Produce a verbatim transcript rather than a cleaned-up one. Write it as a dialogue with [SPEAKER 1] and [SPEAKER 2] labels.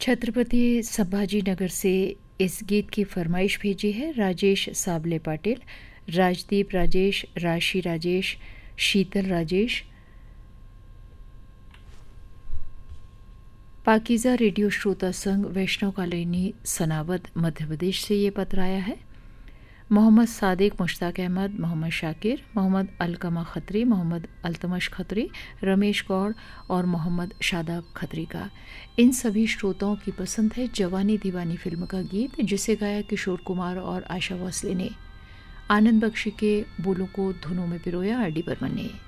[SPEAKER 1] छत्रपति संभाजी नगर से इस गीत की फरमाइश भेजी है राजेश साबले पाटिल, राजदीप राजेश, राशि राजेश, शीतल राजेश। पाकीज़ा रेडियो श्रोता संघ वैष्णव कॉलोनी सनावद मध्य प्रदेश से ये पत्र आया है। मोहम्मद सादिक, मुश्ताक अहमद, मोहम्मद शाकिर, मोहम्मद अलकमा खत्री, मोहम्मद अल्तमश खत्री, रमेश गौड़ और मोहम्मद शादाब खत्री का। इन सभी श्रोताओं की पसंद है जवानी दीवानी फिल्म का गीत, जिसे गाया किशोर कुमार और आशा भोसले ने। आनंद बख्शी के बोलों को धुनों में पिरोया आर डी बर्मन ने।